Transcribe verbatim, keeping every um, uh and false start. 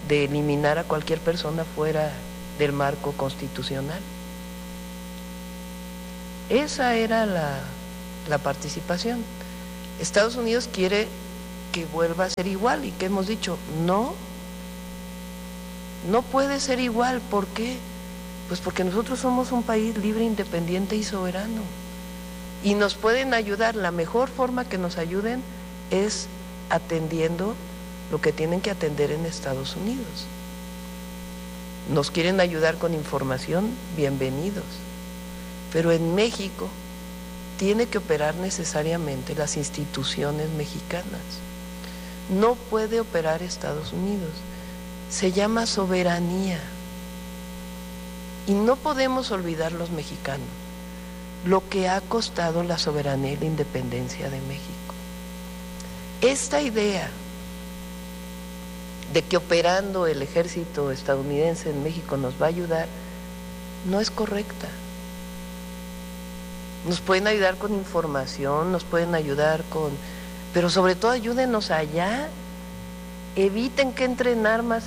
de eliminar a cualquier persona fuera del marco constitucional. Esa era la, la participación. Estados Unidos quiere que vuelva a ser igual y que hemos dicho, no, no puede ser igual. ¿Por qué? Pues porque nosotros somos un país libre, independiente y soberano. Y nos pueden ayudar, la mejor forma que nos ayuden es atendiendo lo que tienen que atender en Estados Unidos. Nos quieren ayudar con información, bienvenidos. Pero en México tiene que operar necesariamente las instituciones mexicanas. No puede operar Estados Unidos. Se llama soberanía. Y no podemos olvidar los mexicanos lo que ha costado la soberanía y la independencia de México. Esta idea de que operando el ejército estadounidense en México nos va a ayudar, no es correcta. Nos pueden ayudar con información, nos pueden ayudar con... pero sobre todo ayúdenos allá, eviten que entren armas